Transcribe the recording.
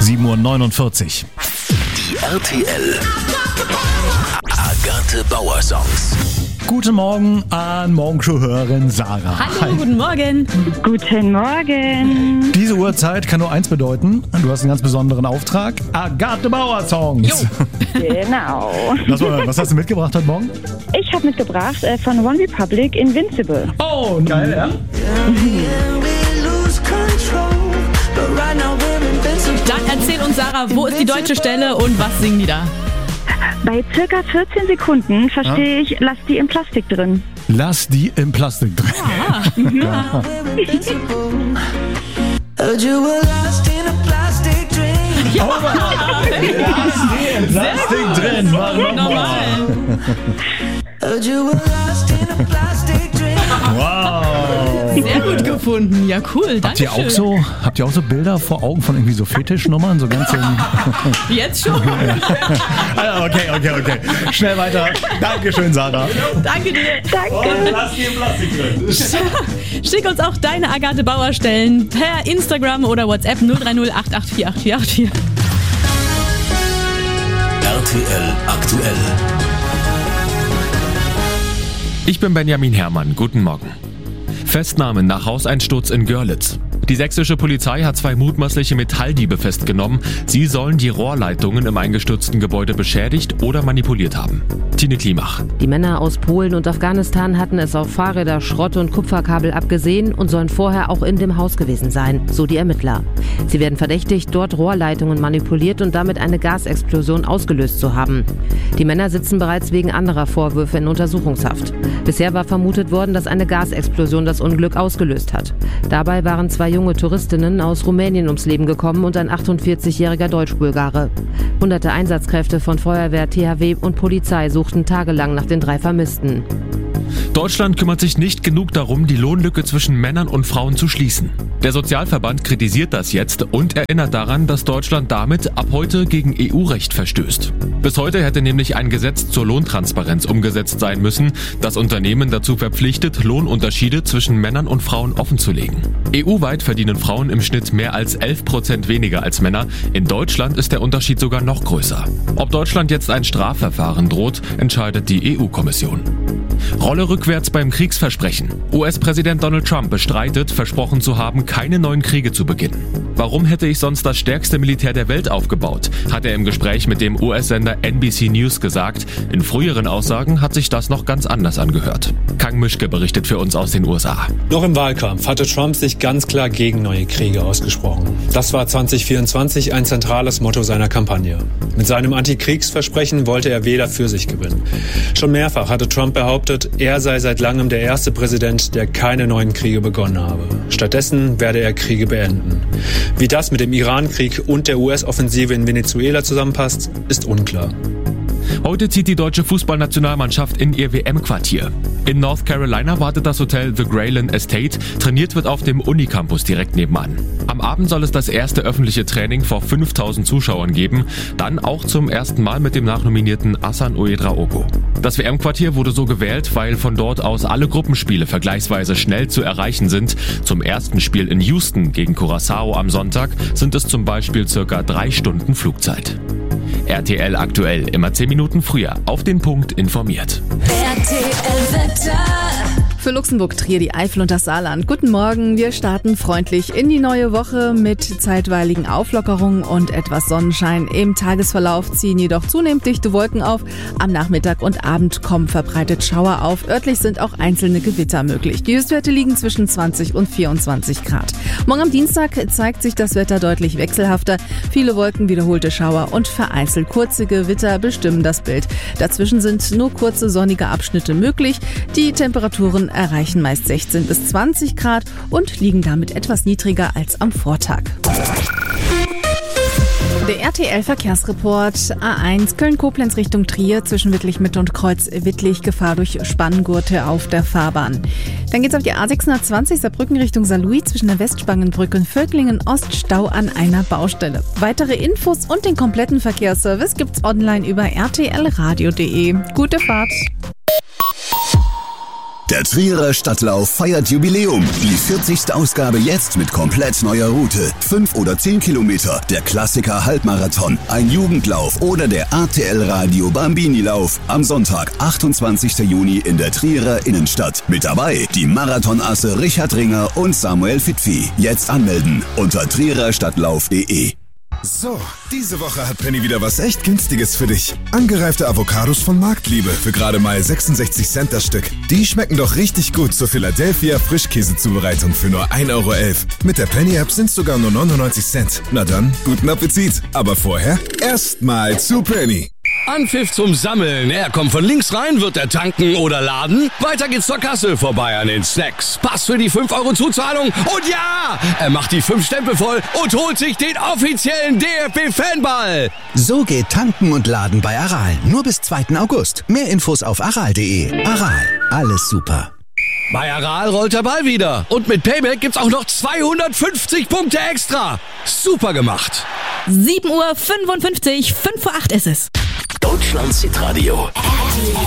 7:49 Uhr. Die RTL Agathe Bauer Songs. Guten Morgen an Morgenshow-Hörerin Sarah. Hallo, guten Morgen. Guten Morgen. Diese Uhrzeit kann nur eins bedeuten. Du hast einen ganz besonderen Auftrag. Agathe Bauer Songs. Jo. Genau. Was hast du mitgebracht heute Morgen? Ich habe mitgebracht von One Republic Invincible. Oh, geil, ja? Dann erzähl uns, Sarah, wo ist die deutsche Stelle und was singen die da? Bei circa 14 Sekunden verstehe ich, lass die im Plastik drin. Lass die im Plastik drin. Ja. Lass die im Plastik drin. Mach nochmal. Wow. Sehr gut gefunden. Ja, cool. Danke. Habt ihr auch so Bilder vor Augen von irgendwie so Fetischnummern? So ganz Jetzt schon? Okay. Schnell weiter. Dankeschön, Sarah. Danke dir. Danke. Lass die im Plastik drin. Schick uns auch deine Agathe Bauer Stellen per Instagram oder WhatsApp 030 884 8484. RTL aktuell. Ich bin Benjamin Herrmann. Guten Morgen. Festnahmen nach Hauseinsturz in Görlitz. Die sächsische Polizei hat 2 mutmaßliche Metalldiebe festgenommen. Sie sollen die Rohrleitungen im eingestürzten Gebäude beschädigt oder manipuliert haben. Tine Klimach. Die Männer aus Polen und Afghanistan hatten es auf Fahrräder, Schrott- und Kupferkabel abgesehen und sollen vorher auch in dem Haus gewesen sein, so die Ermittler. Sie werden verdächtigt, dort Rohrleitungen manipuliert und damit eine Gasexplosion ausgelöst zu haben. Die Männer sitzen bereits wegen anderer Vorwürfe in Untersuchungshaft. Bisher war vermutet worden, dass eine Gasexplosion das Unglück ausgelöst hat. Dabei waren 2 junge Touristinnen aus Rumänien ums Leben gekommen und ein 48-jähriger Deutsch-Bulgare. Hunderte Einsatzkräfte von Feuerwehr, THW und Polizei suchten tagelang nach den 3 Vermissten. Deutschland kümmert sich nicht genug darum, die Lohnlücke zwischen Männern und Frauen zu schließen. Der Sozialverband kritisiert das jetzt und erinnert daran, dass Deutschland damit ab heute gegen EU-Recht verstößt. Bis heute hätte nämlich ein Gesetz zur Lohntransparenz umgesetzt sein müssen, das Unternehmen dazu verpflichtet, Lohnunterschiede zwischen Männern und Frauen offenzulegen. EU-weit verdienen Frauen im Schnitt mehr als 11% weniger als Männer. In Deutschland ist der Unterschied sogar noch größer. Ob Deutschland jetzt ein Strafverfahren droht, entscheidet die EU-Kommission. Rolle rückwärts beim Kriegsversprechen. US-Präsident Donald Trump bestreitet, versprochen zu haben, keine neuen Kriege zu beginnen. Warum hätte ich sonst das stärkste Militär der Welt aufgebaut, hat er im Gespräch mit dem US-Sender NBC News gesagt. In früheren Aussagen hat sich das noch ganz anders angehört. Kang Mischke berichtet für uns aus den USA. Noch im Wahlkampf hatte Trump sich ganz klar gegen neue Kriege ausgesprochen. Das war 2024 ein zentrales Motto seiner Kampagne. Mit seinem Antikriegsversprechen wollte er Wähler für sich gewinnen. Schon mehrfach hatte Trump behauptet, er sei seit langem der erste Präsident, der keine neuen Kriege begonnen habe. Stattdessen werde er Kriege beenden. Wie das mit dem Irankrieg und der US-Offensive in Venezuela zusammenpasst, ist unklar. Heute zieht die deutsche Fußballnationalmannschaft in ihr WM-Quartier. In North Carolina wartet das Hotel The Grayland Estate. Trainiert wird auf dem Unicampus direkt nebenan. Am Abend soll es das erste öffentliche Training vor 5000 Zuschauern geben. Dann auch zum ersten Mal mit dem nachnominierten Hassan Ouedraogo. Das WM-Quartier wurde so gewählt, weil von dort aus alle Gruppenspiele vergleichsweise schnell zu erreichen sind. Zum ersten Spiel in Houston gegen Curaçao am Sonntag sind es zum Beispiel ca. 3 Stunden Flugzeit. RTL aktuell, immer 10 Minuten früher, auf den Punkt informiert. Für Luxemburg, Trier, die Eifel und das Saarland. Guten Morgen, wir starten freundlich in die neue Woche mit zeitweiligen Auflockerungen und etwas Sonnenschein. Im Tagesverlauf ziehen jedoch zunehmend dichte Wolken auf. Am Nachmittag und Abend kommen verbreitet Schauer auf. Örtlich sind auch einzelne Gewitter möglich. Die Höchstwerte liegen zwischen 20 und 24 Grad. Morgen am Dienstag zeigt sich das Wetter deutlich wechselhafter. Viele Wolken, wiederholte Schauer und vereinzelt kurze Gewitter bestimmen das Bild. Dazwischen sind nur kurze sonnige Abschnitte möglich. Die Temperaturen erreichen meist 16 bis 20 Grad und liegen damit etwas niedriger als am Vortag. Der RTL-Verkehrsreport A1 Köln-Koblenz Richtung Trier zwischen Wittlich-Mitte und Kreuz-Wittlich, Gefahr durch Spanngurte auf der Fahrbahn. Dann geht's auf die A620 Saarbrücken Richtung Saarlouis zwischen der Westspangenbrücke und Völklingen-Ost, Stau an einer Baustelle. Weitere Infos und den kompletten Verkehrsservice gibt's online über rtlradio.de. Gute Fahrt! Der Trierer Stadtlauf feiert Jubiläum. Die 40. Ausgabe jetzt mit komplett neuer Route. 5 oder 10 Kilometer, der Klassiker Halbmarathon, ein Jugendlauf oder der RTL Radio Bambini-Lauf. Am Sonntag, 28. Juni in der Trierer Innenstadt. Mit dabei die Marathonasse Richard Ringer und Samuel Fitfi. Jetzt anmelden unter triererstadtlauf.de. So, diese Woche hat Penny wieder was echt Günstiges für dich. Angereifte Avocados von Marktliebe für gerade mal 66 Cent das Stück. Die schmecken doch richtig gut zur Philadelphia Frischkäsezubereitung für nur 1,11 Euro. Mit der Penny-App sind sogar nur 99 Cent. Na dann, guten Appetit. Aber vorher erstmal zu Penny. Anpfiff zum Sammeln. Er kommt von links rein, wird er tanken oder laden. Weiter geht's zur Kasse, vorbei an den Snacks. Pass für die 5 Euro Zuzahlung. Und ja, er macht die 5 Stempel voll und holt sich den offiziellen DFB-Fanball. So geht Tanken und Laden bei Aral. Nur bis 2. August. Mehr Infos auf aral.de. Aral, alles super. Bei Aral rollt der Ball wieder. Und mit Payback gibt's auch noch 250 Punkte extra. Super gemacht. 7:55 Uhr, 5 vor 8 ist es. Deutschlands Hitradio.